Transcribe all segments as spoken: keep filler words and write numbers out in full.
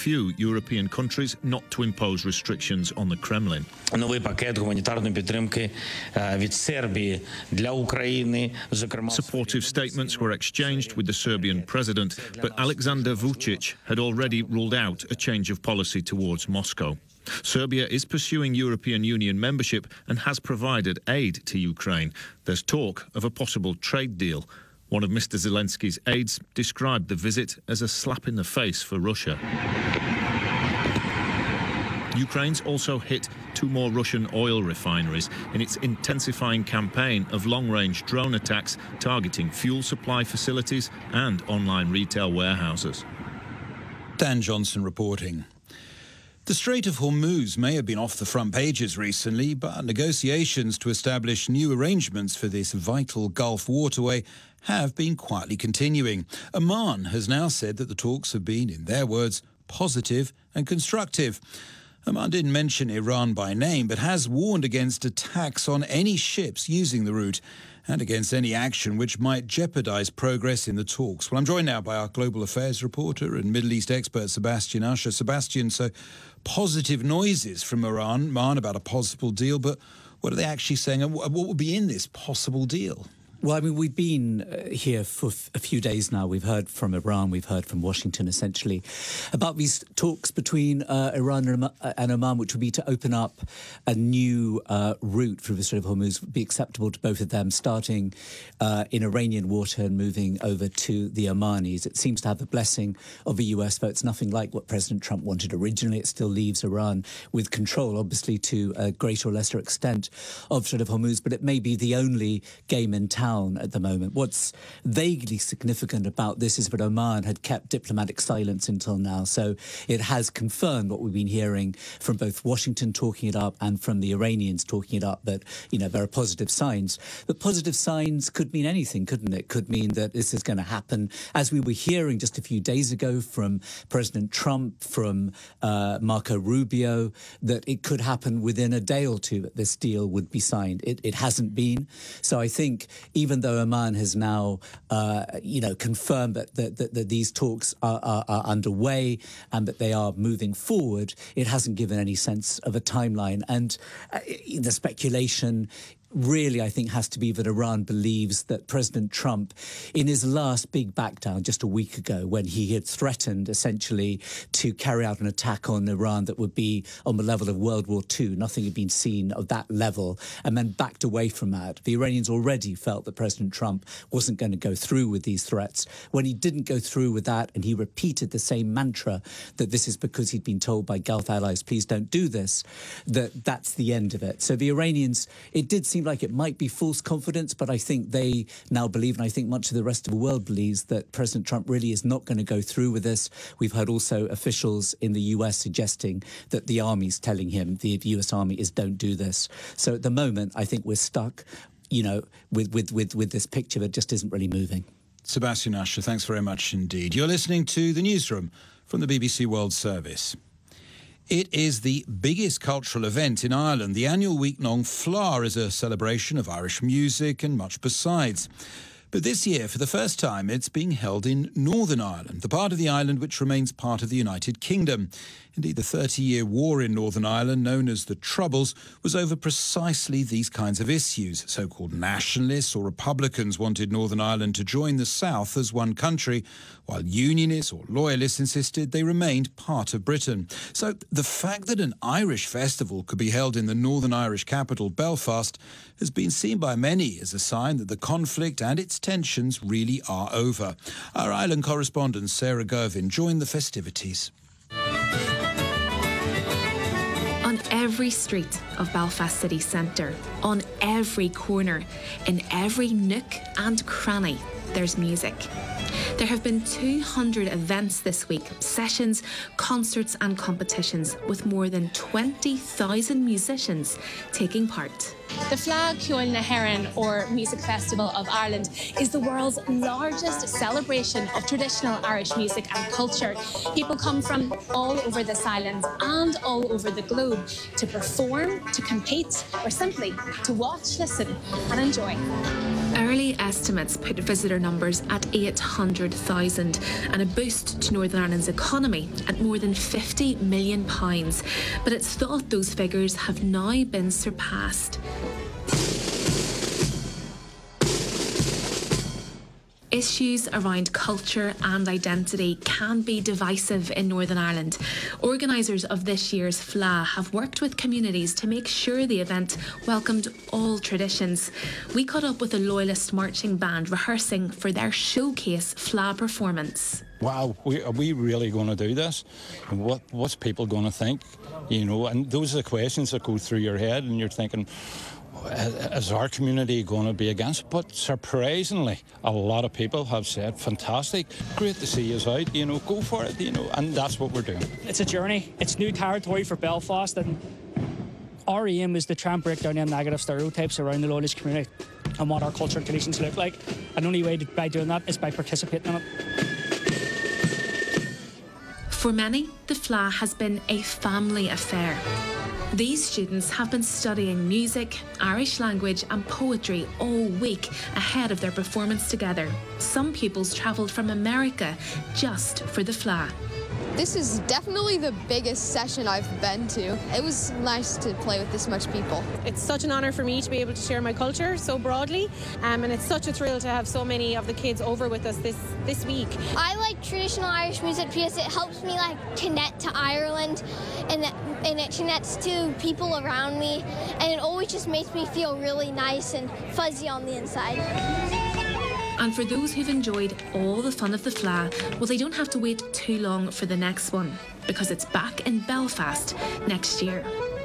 few European countries not to impose restrictions on the Kremlin. Новий пакет гуманітарної підтримки від Сербії для України, зокрема. Supportive statements were exchanged with the Serbian president, but Alexander Vučić had already ruled out a change of policy towards Moscow. Serbia is pursuing European Union membership and has provided aid to Ukraine. There's talk of a possible trade deal. One of Mister Zelensky's aides described the visit as a slap in the face for Russia. Ukraine's also hit two more Russian oil refineries in its intensifying campaign of long-range drone attacks targeting fuel supply facilities and online retail warehouses. Dan Johnson reporting. The Strait of Hormuz may have been off the front pages recently, but negotiations to establish new arrangements for this vital Gulf waterway have been quietly continuing. Oman has now said that the talks have been, in their words, positive and constructive. Oman didn't mention Iran by name, but has warned against attacks on any ships using the route and against any action which might jeopardize progress in the talks. Well, I'm joined now by our global affairs reporter and Middle East expert, Sebastian Usher. Sebastian, so positive noises from Iran, Iran about a possible deal, but what are they actually saying and what will be in this possible deal? Well, I mean, we've been uh, here for f a few days now. We've heard from Iran, we've heard from Washington, essentially, about these talks between uh, Iran and, and Oman, which would be to open up a new uh, route through the Strait of Hormuz, would be acceptable to both of them, starting uh, in Iranian water and moving over to the Omanis. It seems to have the blessing of the U S, though it's nothing like what President Trump wanted originally. It still leaves Iran with control, obviously, to a greater or lesser extent of Strait of Hormuz, but it may be the only game in town at the moment. What's vaguely significant about this is that Oman had kept diplomatic silence until now, so it has confirmed what we've been hearing from both Washington talking it up and from the Iranians talking it up, that, you know, there are positive signs. But positive signs could mean anything, couldn't it? Could mean that this is going to happen, as we were hearing just a few days ago from President Trump, from uh, Marco Rubio, that it could happen within a day or two that this deal would be signed. It, it hasn't been. So I think even though Oman has now, uh, you know, confirmed that, that, that, that these talks are, are, are underway and that they are moving forward, it hasn't given any sense of a timeline. And uh, the speculation really, I think, has to be that Iran believes that President Trump, in his last big backdown just a week ago, when he had threatened essentially to carry out an attack on Iran that would be on the level of World War Two, nothing had been seen of that level, and then backed away from that. The Iranians already felt that President Trump wasn't going to go through with these threats. When he didn't go through with that, and he repeated the same mantra that this is because he'd been told by Gulf allies, please don't do this, that that's the end of it. So the Iranians, it did seem like it might be false confidence, but I think they now believe, and I think much of the rest of the world believes, that President Trump really is not going to go through with this. We've heard also officials in the U S suggesting that the army's telling him, the U S Army, is don't do this. So at the moment, I think we're stuck, you know, with, with, with, with this picture that just isn't really moving. Sebastian Usher, thanks very much indeed. You're listening to The Newsroom from the B B C World Service. It is the biggest cultural event in Ireland. The annual week-long Flár is a celebration of Irish music and much besides. But this year, for the first time, it's being held in Northern Ireland, the part of the island which remains part of the United Kingdom. Indeed, the thirty-year war in Northern Ireland, known as the Troubles, was over precisely these kinds of issues. So-called nationalists or Republicans wanted Northern Ireland to join the South as one country, while Unionists or Loyalists insisted they remained part of Britain. So the fact that an Irish festival could be held in the Northern Irish capital, Belfast, has been seen by many as a sign that the conflict and its tensions really are over. Our island correspondent Sarah Gervin joined the festivities. On every street of Belfast city centre, on every corner, in every nook and cranny, there's music. There have been two hundred events this week, sessions, concerts and competitions, with more than twenty thousand musicians taking part. The Fleadh Cheoil na hÉireann, or Music Festival of Ireland, is the world's largest celebration of traditional Irish music and culture. People come from all over this island and all over the globe to perform, to compete, or simply to watch, listen and enjoy. Early estimates put visitor numbers at eight hundred thousand and a boost to Northern Ireland's economy at more than fifty million pounds. But it's thought those figures have now been surpassed. Issues around culture and identity can be divisive in Northern Ireland. Organisers of this year's F L A have worked with communities to make sure the event welcomed all traditions. We caught up with a Loyalist marching band rehearsing for their showcase F L A performance. Wow, we, are we really going to do this? And what what's people going to think? You know, and those are the questions that go through your head, and you're thinking, is our community going to be against it? But surprisingly, a lot of people have said, fantastic, great to see us out, you know, go for it, you know, and that's what we're doing. It's a journey. It's new territory for Belfast, and our aim is to try and break down them negative stereotypes around the Loyalist community and what our culture and traditions look like. And the only way to, by doing that is by participating in it. For many, the F L A has been a family affair. These students have been studying music, Irish language and poetry all week ahead of their performance together. Some pupils travelled from America just for the F L A. This is definitely the biggest session I've been to. It was nice to play with this much people. It's such an honour for me to be able to share my culture so broadly, um, and it's such a thrill to have so many of the kids over with us this, this week. I like traditional Irish music because it helps me like connect to Ireland, and it, and it connects to people around me, and it always just makes me feel really nice and fuzzy on the inside. And for those who've enjoyed all the fun of the F L A, well, they don't have to wait too long for the next one, because it's back in Belfast next year.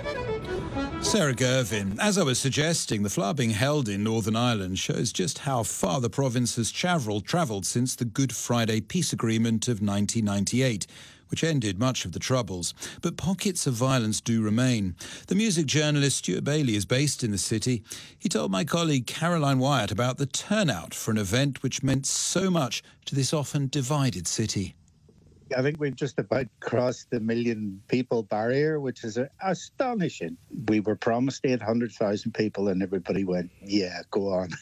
Sarah Gervin, as I was suggesting, the F L A being held in Northern Ireland shows just how far the province has travelled, travelled since the Good Friday Peace Agreement of nineteen ninety-eight, which ended much of the Troubles. But pockets of violence do remain. The music journalist Stuart Bailey is based in the city. He told my colleague Caroline Wyatt about the turnout for an event which meant so much to this often divided city. I think we've just about crossed the million people barrier, which is astonishing. We were promised eight hundred thousand people and everybody went, yeah, go on,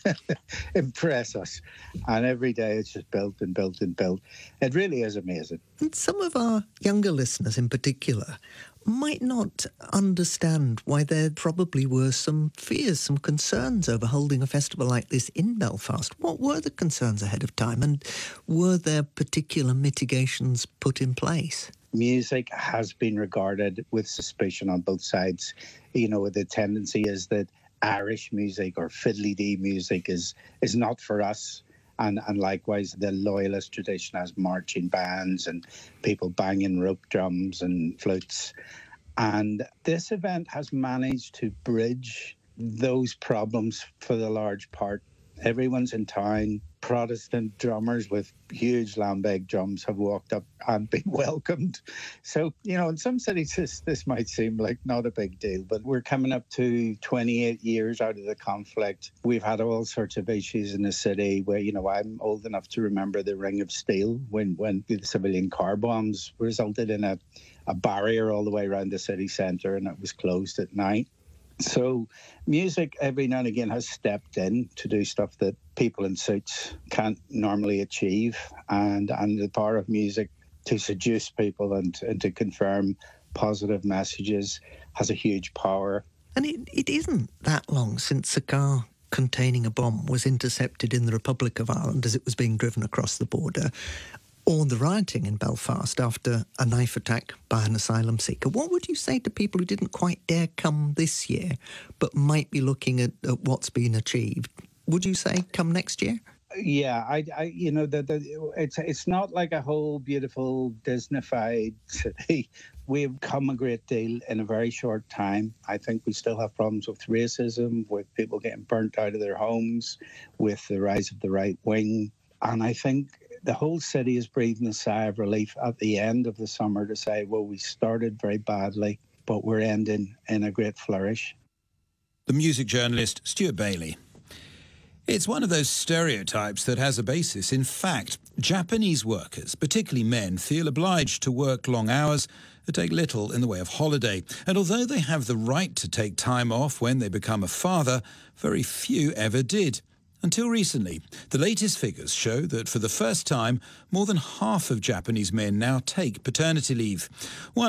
impress us. And every day it's just built and built and built. It really is amazing. And some of our younger listeners in particular might not understand why there probably were some fears, some concerns over holding a festival like this in Belfast. What were the concerns ahead of time, and were there particular mitigations put in place? Music has been regarded with suspicion on both sides. You know, the tendency is that Irish music or fiddly-dee music is, is not for us. And, and likewise, the Loyalist tradition has marching bands and people banging rope drums and flutes. And this event has managed to bridge those problems for the large part. Everyone's in town. Protestant drummers with huge lambeg drums have walked up and been welcomed. So, you know, in some cities this, this might seem like not a big deal, but we're coming up to twenty-eight years out of the conflict. We've had all sorts of issues in the city where, you know, I'm old enough to remember the Ring of Steel when, when the civilian car bombs resulted in a, a barrier all the way around the city centre, and it was closed at night. So music every now and again has stepped in to do stuff that people in suits can't normally achieve. And, and the power of music to seduce people and, and to confirm positive messages has a huge power. And it, it isn't that long since a car containing a bomb was intercepted in the Republic of Ireland as it was being driven across the border, or the rioting in Belfast after a knife attack by an asylum seeker. What would you say to people who didn't quite dare come this year, but might be looking at, at what's been achieved? Would you say come next year? Yeah, I, I you know, the, the, it's it's not like a whole beautiful Disney-fied city. We've come a great deal in a very short time. I think we still have problems with racism, with people getting burnt out of their homes, with the rise of the right wing. And I think the whole city is breathing a sigh of relief at the end of the summer to say, well, we started very badly, but we're ending in a great flourish. The music journalist Stuart Bailey. It's one of those stereotypes that has a basis in fact. Japanese workers, particularly men, feel obliged to work long hours and take little in the way of holiday. And although they have the right to take time off when they become a father, very few ever did. Until recently, the latest figures show that for the first time, more than half of Japanese men now take paternity leave. While